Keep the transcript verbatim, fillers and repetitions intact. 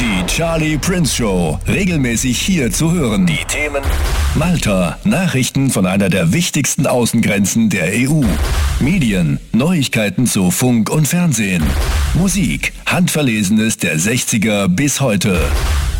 Die Charlie Prince Show, regelmäßig hier zu hören. Die Themen: Malta, Nachrichten von einer der wichtigsten Außengrenzen der E U. Medien, Neuigkeiten zu Funk und Fernsehen. Musik, Handverlesenes der sechziger bis heute.